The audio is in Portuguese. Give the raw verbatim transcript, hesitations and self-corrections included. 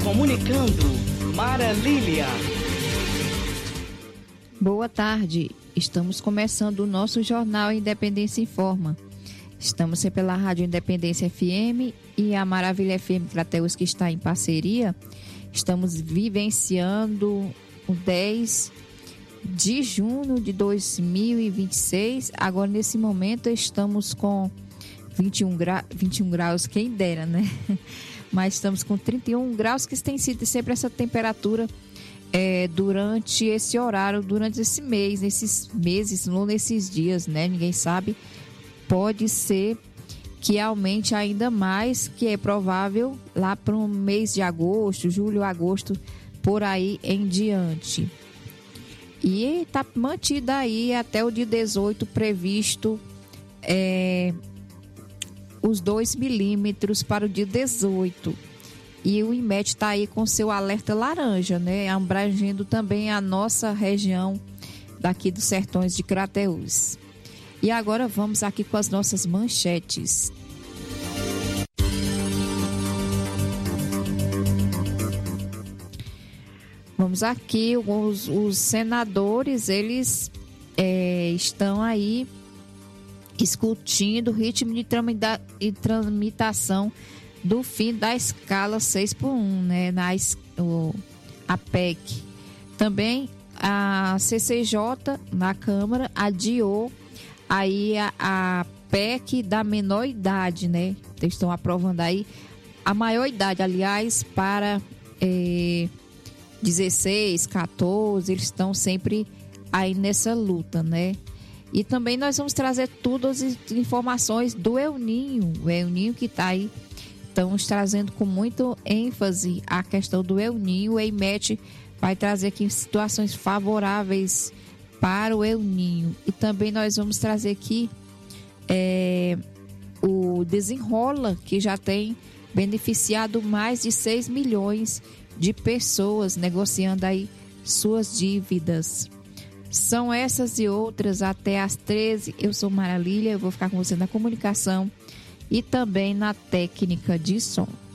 Comunicando, Marília. Boa tarde, estamos começando o nosso jornal Independência Informa. Estamos sempre pela Rádio Independência F M e a Maravilha F M Crateús, que está em parceria. Estamos vivenciando o dez de junho de dois mil e vinte e seis. Agora, nesse momento, estamos com vinte e um, gra... vinte e um graus, quem dera, né? Mas estamos com trinta e um graus, que tem sido sempre essa temperatura é, durante esse horário, durante esse mês, nesses meses, não nesses dias, né? Ninguém sabe. Pode ser que aumente ainda mais, que é provável lá para o mês de agosto, julho, agosto, por aí em diante. E está mantida aí até o dia dezoito previsto é, os dois milímetros para o dia dezoito. E o IMET está aí com seu alerta laranja, né? Abrangendo também a nossa região daqui dos Sertões de Crateús. E agora vamos aqui com as nossas manchetes. Vamos aqui, os, os senadores, eles é, estão aí discutindo o ritmo de tramita, de tramitação do fim da escala seis por um, né, na, o, a P E C. Também a C C J, na Câmara, adiou aí a, a P E C da menor idade, né? Eles estão aprovando aí a maior idade, aliás, para é, dezesseis, quatorze, eles estão sempre aí nessa luta, né? E também nós vamos trazer todas as informações do El Ninho, o El Ninho que está aí, estamos trazendo com muito ênfase a questão do El Ninho. O EIMET vai trazer aqui situações favoráveis para o El Ninho. E também nós vamos trazer aqui é, o Desenrola, que já tem beneficiado mais de seis milhões de pessoas negociando aí suas dívidas. São essas e outras até às treze. Eu sou Marília, eu vou ficar com você na comunicação e também na técnica de som.